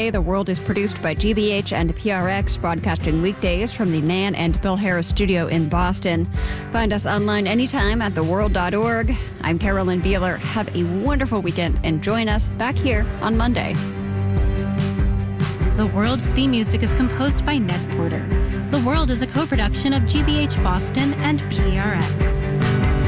Day, The World is produced by GBH and PRX, broadcasting weekdays from the Nan and Bill Harris studio in Boston. Find us online anytime at theworld.org. I'm Carolyn Beeler. Have a wonderful weekend and join us back here on Monday. The World's theme music is composed by Ned Porter. The World is a co-production of GBH Boston and PRX.